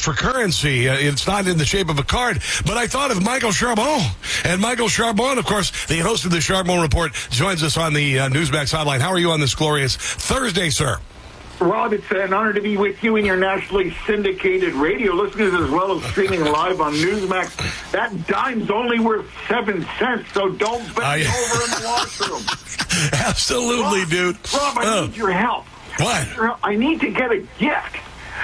for currency. It's not in the shape of a card. But I thought of Michael Charbon. And Michael Charbon, of course, the host of the Charbon Report, joins us on the Newsmax hotline. How are you on this glorious Thursday, sir? Rob, it's an honor to be with you and your nationally syndicated radio listeners, as well as streaming live on Newsmax. That dime's only worth 7 cents, so don't bend over in the washroom. Absolutely, Rob, dude. Rob, I need your help. What? I need to get a gift.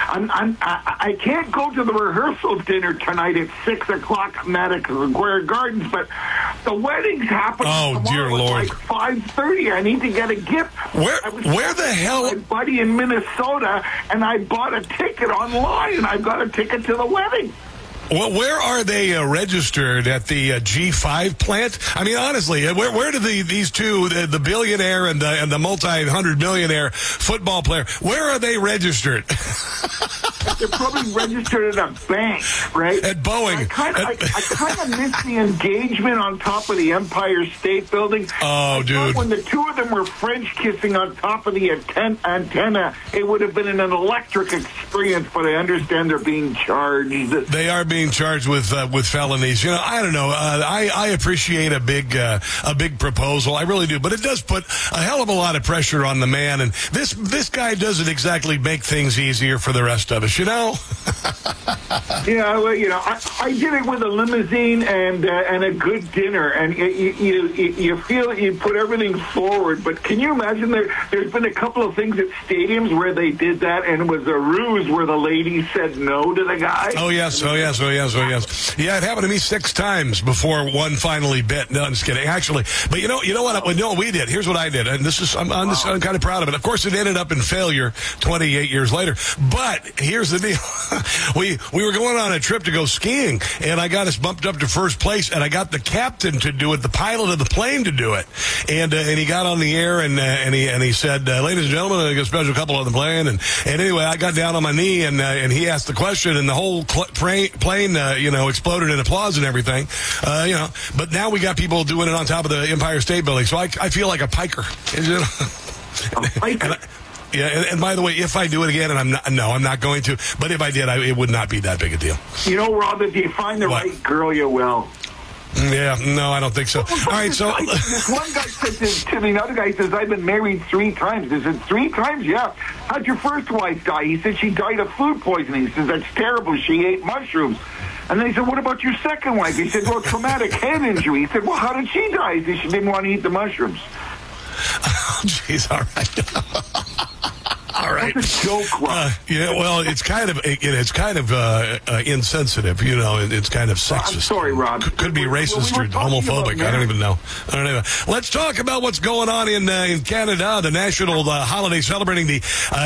I can't go to the rehearsal dinner tonight at 6 o'clock at Madison Square Gardens, but the wedding's happening tomorrow dear Lord. at like 5:30. I need to get a gift. Where the hell? My buddy in Minnesota, and I bought a ticket online, and I've got a ticket to the wedding. Well, where are they registered at the G5 plant? I mean, honestly, where do these two, the billionaire and the multi-hundred millionaire football player, where are they registered? They're probably registered at a bank, right? At Boeing. I kind of miss the engagement on top of the Empire State Building. Oh, dude. When the two of them were French kissing on top of the antenna, it would have been an electric experience, but I understand they're being charged. They are being charged with felonies. You know, I don't know. I appreciate a big proposal. I really do, but it does put a hell of a lot of pressure on the man. And this guy doesn't exactly make things easier for the rest of us. You know. Yeah, well, you know, I did it with a limousine and a good dinner, and you feel you put everything forward. But can you imagine there's been a couple of things at stadiums where they did that, and it was a ruse where the lady said no to the guy. Oh yes. Yeah, it happened to me 6 times before one finally bit. No, I'm just kidding. Actually, but you know what? No, we did. Here's what I did, and I'm kind of proud of it. Of course, it ended up in failure 28 years later. But here's the deal: we were going on a trip to go skiing, and I got us bumped up to first place, and I got the captain to do it, the pilot of the plane to do it, and he got on the air and he said, "Ladies and gentlemen, I got a special couple on the plane," and anyway, I got down on my knee and he asked the question, and the whole plane exploded in applause and everything, But now we got people doing it on top of the Empire State Building, so I feel like a piker. A piker. And by the way, if I do it again, and I'm not going to, but if I did, it would not be that big a deal. You know, Rob, if you find the right girl, you will. Yeah, no, I don't think so. All right, so this one guy said to me, another guy says, I've been married 3 times. I said, 3 times? Yeah. How'd your first wife die? He said, she died of food poisoning. He says, that's terrible. She ate mushrooms. And then he said, what about your second wife? He said, well, traumatic head injury. He said, well, how did she die? He said, she didn't want to eat the mushrooms. Oh, jeez, all right. All right. That's a joke, Rob. Yeah, well, it's kind of insensitive, you know. It's kind of sexist. I'm sorry, Rob. Could be racist or homophobic. I don't even know. Let's talk about what's going on in Canada, the national holiday celebrating the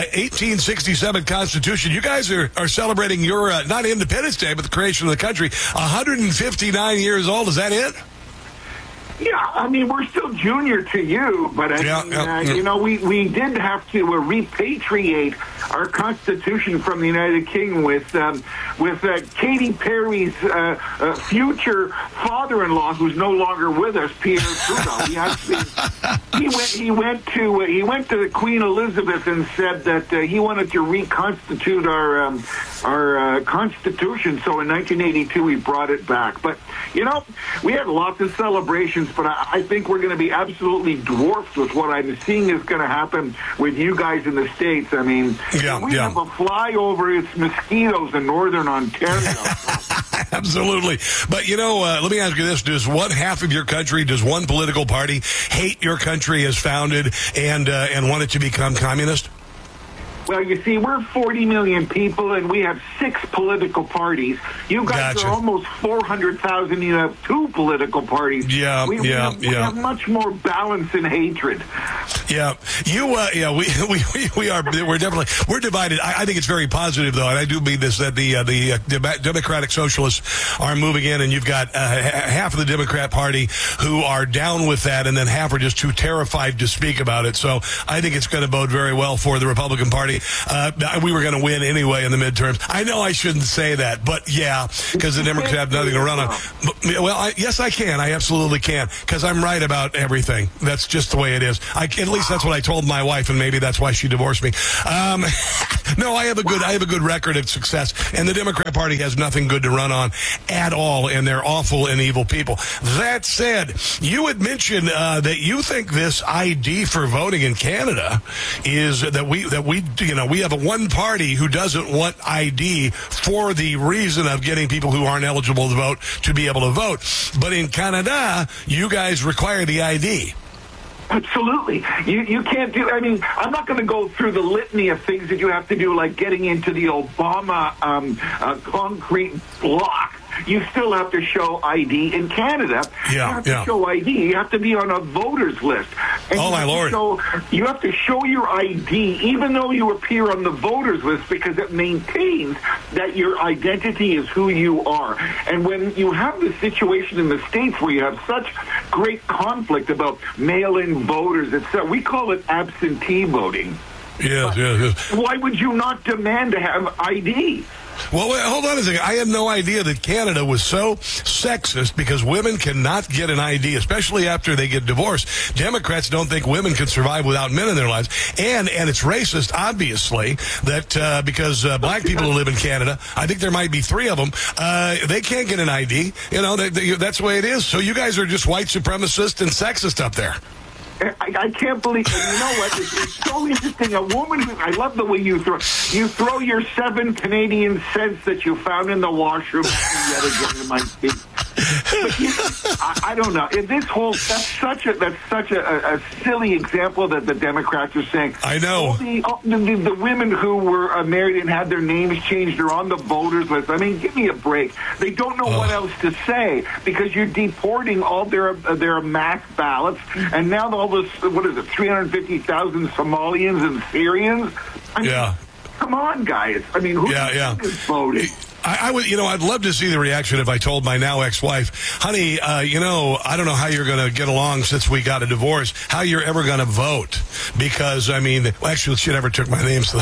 1867 Constitution. You guys are celebrating your not Independence Day, but the creation of the country. 159 years old. Is that it? Yeah, I mean, we're still junior to you, but you know, we did have to repatriate our Constitution from the United Kingdom with Katy Perry's future father-in-law, who's no longer with us, Pierre Trudeau. He went to the Queen Elizabeth and said that he wanted to reconstitute our Constitution. So in 1982, we brought it back. But you know, we had lots of celebrations. But I think we're going to be absolutely dwarfed with what I'm seeing is going to happen with you guys in the States. I mean, we have a flyover. It's mosquitoes in northern Ontario. Absolutely. But, you know, let me ask you this. Does one half of your country, does one political party hate your country as founded and want it to become communist? Well, you see, we're 40 million people, and we have 6 political parties. You guys are almost 400,000. You have 2 political parties. We have much more balance and hatred. Yeah, we're divided. I think it's very positive, though, and I do mean this, that the Democratic Socialists are moving in, and you've got half of the Democrat Party who are down with that, and then half are just too terrified to speak about it. So I think it's going to bode very well for the Republican Party. Party, we were going to win anyway in the midterms. I know I shouldn't say that, but yeah, because the Democrats have nothing to run on. Well, yes, I can. I absolutely can, because I'm right about everything. That's just the way it is. At least that's what I told my wife, and maybe that's why she divorced me. No, I have a good record of success, and the Democrat Party has nothing good to run on at all, and they're awful and evil people. That said, you had mentioned that you think this ID for voting in Canada is that we have one party who doesn't want ID for the reason of getting people who aren't eligible to vote to be able to vote. But in Canada, you guys require the ID. Absolutely. You can't do, I mean, I'm not going to go through the litany of things that you have to do, like getting into the Obama concrete block. You still have to show ID in Canada. You have to show ID. You have to be on a voter's list. And oh, my Lord. You have to show your ID, even though you appear on the voter's list, because it maintains that your identity is who you are. And when you have the situation in the States where you have such great conflict about mail-in voters, we call it absentee voting. Yes. Why would you not demand to have ID? Well, wait, hold on a second. I had no idea that Canada was so sexist because women cannot get an ID, especially after they get divorced. Democrats don't think women can survive without men in their lives. And it's racist, obviously, that because black people who live in Canada, I think there might be 3 of them, they can't get an ID. You know, that's the way it is. So you guys are just white supremacist and sexist up there. I can't believe it. You know what? It's so interesting. A woman who, I love the way you throw your 7 Canadian cents that you found in the washroom yet again in my feet. I don't know. That's such a silly example that the Democrats are saying. I know. The women who were married and had their names changed are on the voters list. I mean, give me a break. They don't know what else to say because you're deporting all their mass ballots, and now all this, 350,000 Somalians and Syrians? I mean, come on, guys. I mean, who is voting? I'd love to see the reaction if I told my now ex-wife, honey, I don't know how you're going to get along since we got a divorce, how you're ever going to vote. Because, actually, she never took my name, so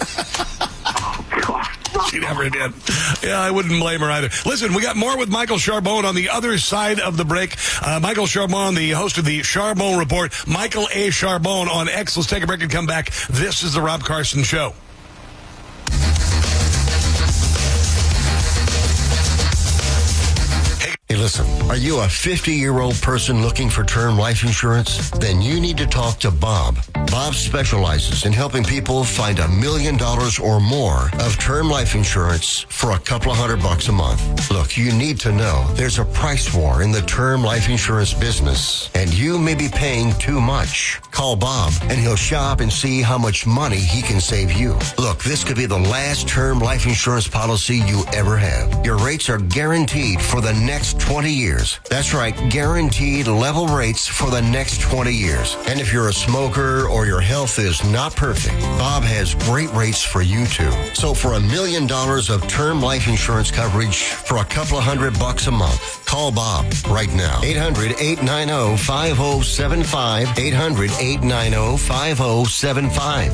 she never did. Yeah, I wouldn't blame her either. Listen, we got more with Michael Charbonne on the other side of the break. Michael Charbonne, the host of the Charbonne Report. Michael A. Charbonne on X. Let's take a break and come back. This is the Rob Carson Show. Hey, listen, are you a 50-year-old person looking for term life insurance? Then you need to talk to Bob. Bob specializes in helping people find $1 million or more of term life insurance for a couple of $100 a month. Look, you need to know there's a price war in the term life insurance business, and you may be paying too much. Call Bob, and he'll shop and see how much money he can save you. Look, this could be the last term life insurance policy you ever have. Your rates are guaranteed for the next 20 years. That's right, guaranteed level rates for the next 20 years. And if you're a smoker or your health is not perfect, Bob has great rates for you too. So for $1 million of term life insurance coverage for a couple of $100 a month, call Bob right now. 800-890-5075. 800-890-5075.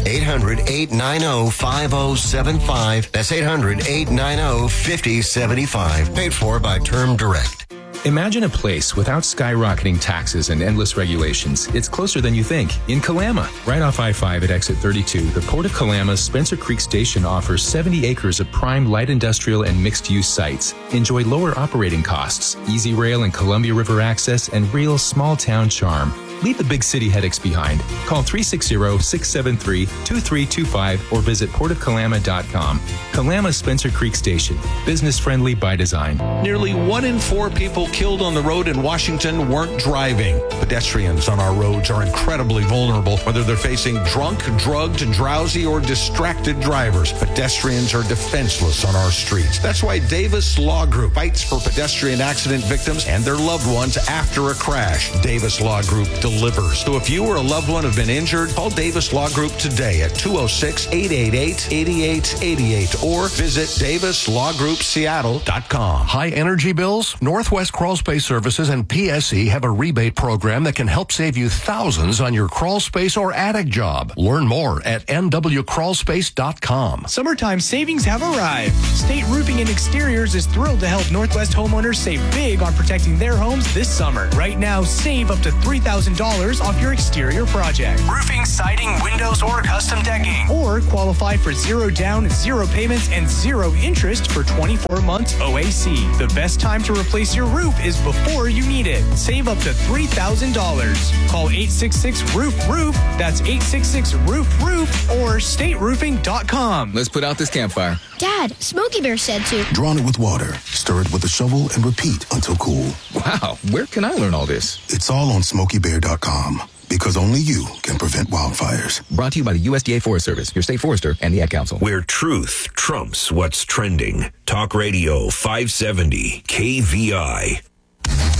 800-890-5075. That's 800-890-5075. Paid for by Term Direct. Imagine a place without skyrocketing taxes and endless regulations. It's closer than you think. In Kalama, right off I-5 at exit 32, the Port of Kalama's Spencer Creek Station offers 70 acres of prime light industrial and mixed-use sites. Enjoy lower operating costs, easy rail and Columbia River access, and real small-town charm. Leave the big city headaches behind. Call 360-673-2325 or visit portofkalama.com. Kalama Spencer Creek Station. Business friendly by design. Nearly 1 in 4 people killed on the road in Washington weren't driving. Pedestrians on our roads are incredibly vulnerable, whether they're facing drunk, drugged, drowsy, or distracted drivers. Pedestrians are defenseless on our streets. That's why Davis Law Group fights for pedestrian accident victims and their loved ones after a crash. Davis Law Group delivers. So if you or a loved one have been injured, call Davis Law Group today at 206-888-8888 or visit DavisLawGroupSeattle.com. High energy bills? Northwest Crawl Space Services and PSE have a rebate program that can help save you thousands on your crawl space or attic job. Learn more at nwcrawlspace.com. Summertime savings have arrived. State Roofing and Exteriors is thrilled to help Northwest homeowners save big on protecting their homes this summer. Right now, save up to $3,000 off your exterior project. Roofing, siding, windows, or custom decking. Or qualify for 0 down, 0 payments, and 0 interest for 24 months OAC. The best time to replace your roof is before you need it. Save up to $3,000. Call 866-ROOF-ROOF. That's 866-ROOF-ROOF or stateroofing.com. Let's put out this campfire. Dad, Smokey Bear said to. Drown it with water, stir it with a shovel, and repeat until cool. Wow, where can I learn all this? It's all on SmokeyBear.com. Because only you can prevent wildfires. Brought to you by the USDA Forest Service, your state forester, and the Ad Council. Where truth trumps what's trending. Talk Radio 570 KVI.